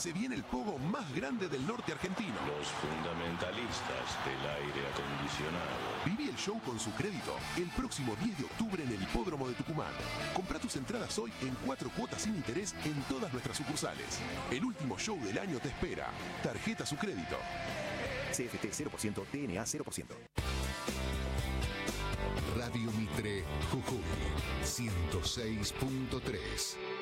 Se viene el pogo más grande del norte argentino. Los fundamentalistas del aire acondicionado. Viví el show con su crédito el próximo 10 de octubre en el Hipódromo de Tucumán. Comprá tus entradas hoy en 4 cuotas sin interés en todas nuestras sucursales. El último show del año te espera. Tarjeta su crédito. CFT 0%, DNA 0%. Radio Mitre, Jujuy, 106.3.